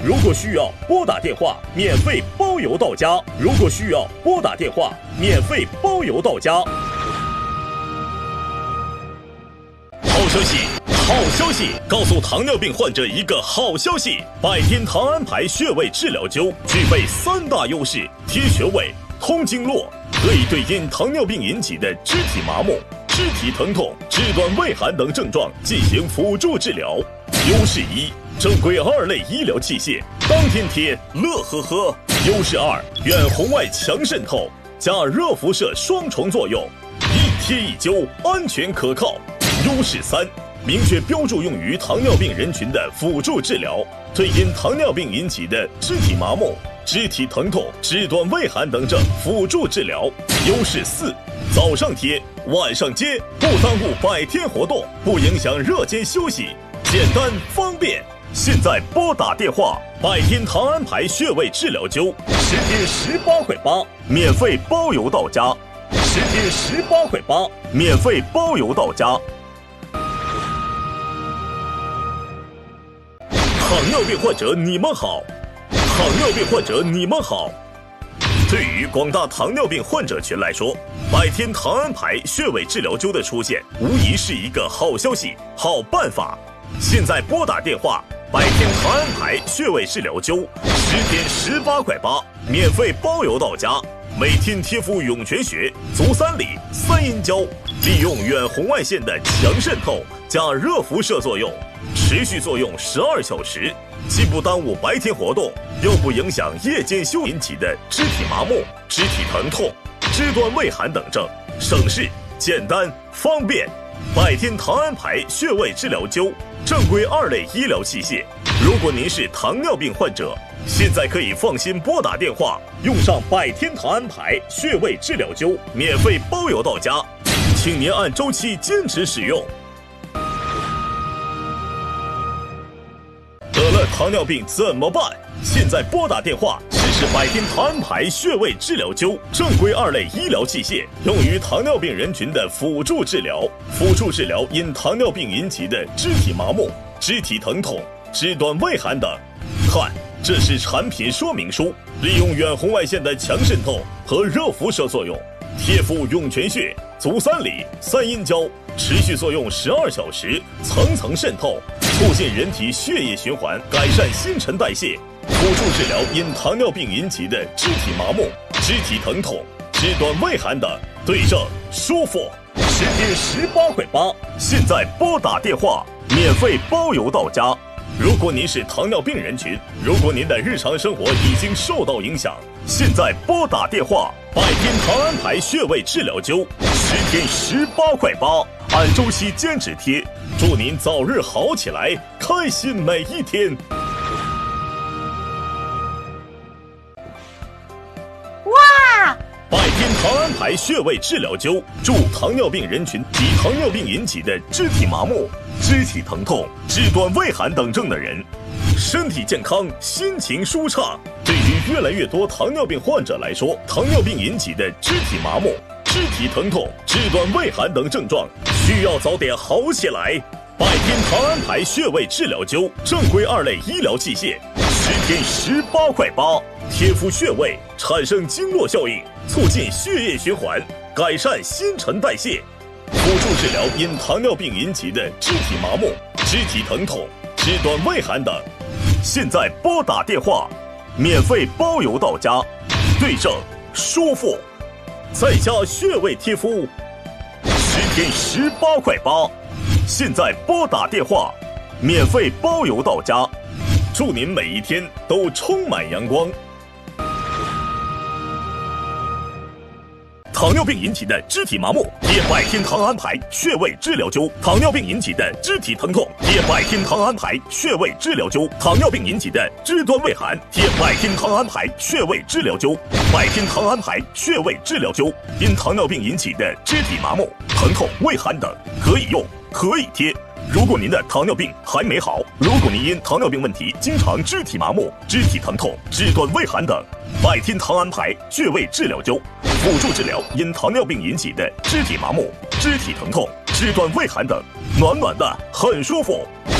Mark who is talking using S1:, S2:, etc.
S1: 如果需要拨打电话，免费包邮到家。如果需要拨打电话，免费包邮到家。好消息！好消息！告诉糖尿病患者一个好消息：百天糖安牌穴位治疗灸具备3大优势：贴穴位、通经络，可以对因糖尿病引起的肢体麻木、肢体疼痛、肢端畏寒等症状进行辅助治疗。优势1：正规2类医疗器械，当天贴，乐呵呵。优势2：远红外强渗透加热辐射双重作用，一贴一灸，安全可靠。优势3：明确标注用于糖尿病人群的辅助治疗，对因糖尿病引起的肢体麻木、肢体疼痛、肢端畏寒等症辅助治疗。优势4：早上贴，晚上接，不耽误百天活动，不影响热间休息，简单方便。现在拨打电话，百天糖安牌穴位治疗灸，10天18块8，免费包邮到家。10天18块8，免费包邮到家。糖尿病患者你们好，糖尿病患者你们好。对于广大糖尿病患者群来说，百天糖安牌穴位治疗灸的出现，无疑是一个好消息、好办法。现在拨打电话，百天糖安牌穴位治疗灸，10天18块8，免费包邮到家。每天贴敷涌泉穴、足三里、3阴交，利用远红外线的强渗透加热辐射作用，持续作用12小时，既不耽误白天活动，又不影响夜间休引起的肢体麻木、肢体疼痛、肢端畏寒等症，省事、简单、方便。百天糖安牌穴位治疗灸，正规2类医疗器械。如果您是糖尿病患者，现在可以放心拨打电话，用上百天糖安牌穴位治疗灸，免费包邮到家，请您按周期坚持使用。得了糖尿病怎么办？现在拨打电话，试试百天糖安牌穴位治疗灸，正规2类医疗器械，用于糖尿病人群的辅助治疗。辅助治疗因糖尿病引起的肢体麻木、肢体疼痛、肢端畏寒等。看，这是产品说明书，利用远红外线的强渗透和热辐射作用，贴敷涌泉穴、足三里、3阴交，持续作用12小时，层层渗透，促进人体血液循环，改善新陈代谢。辅助治疗因糖尿病引起的肢体麻木、肢体疼痛、肢端畏寒等，对症舒服。10天18块8，现在拨打电话，免费包邮到家。如果您是糖尿病人群，如果您的日常生活已经受到影响，现在拨打电话，百天糖安牌穴位治疗灸，10天18块8，按周期坚持贴，祝您早日好起来，开心每一天。
S2: 哇！
S1: 百天糖安牌穴位治疗灸，助糖尿病人群及糖尿病引起的肢体麻木、肢体疼痛、肢端畏寒等症的人，身体健康，心情舒畅。对于越来越多糖尿病患者来说，糖尿病引起的肢体麻木、肢体疼痛、肢端畏寒等症状，需要早点好起来。百天糖安牌穴位治疗灸，正规2类医疗器械，10天18块8，贴敷穴位，产生经络效应，促进血液循环，改善新陈代谢。辅助治疗因糖尿病引起的肢体麻木、肢体疼痛、肢端畏寒等。现在拨打电话，免费包邮到家，对症舒服，在家穴位贴敷，10天18块8。现在拨打电话，免费包邮到家，祝您每一天都充满阳光。糖尿病引起的肢体麻木，贴百天糖安牌穴位治疗灸；糖尿病引起的肢体疼痛，贴百天糖安牌穴位治疗灸；糖尿病引起的肢端畏寒，贴百天糖安牌穴位治疗灸。百天糖安牌穴位治疗灸，因糖尿病引起的肢体麻木、疼痛、畏寒等，可以用，可以贴。如果您的糖尿病还没好，如果您因糖尿病问题经常肢体麻木、肢体疼痛、肢端畏寒等，百天糖安牌穴位治疗灸，辅助治疗因糖尿病引起的肢体麻木、肢体疼痛、肢端畏寒等，暖暖的，很舒服。